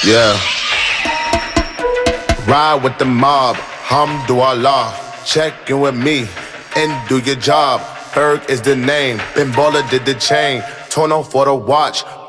Yeah. Ride with the mob, Hamdulillah. Check in with me and do your job. Berg is the name, Ben Baller did the chain. Tono for the watch,